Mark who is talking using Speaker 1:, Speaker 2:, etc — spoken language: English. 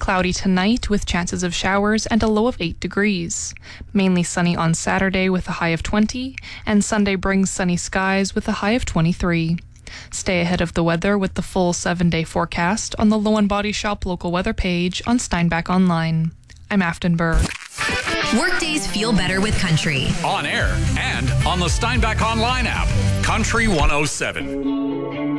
Speaker 1: cloudy tonight with chances of showers and a low of 8 degrees. Mainly sunny on Saturday with a high of 20, and Sunday brings sunny skies with a high of 23. Stay ahead of the weather with the full 7-day forecast on the Low & Body Shop local weather page on Steinbach Online. I'm Aftonberg.
Speaker 2: Workdays feel better with country.
Speaker 3: On air and on the Steinbach Online app. Country 107.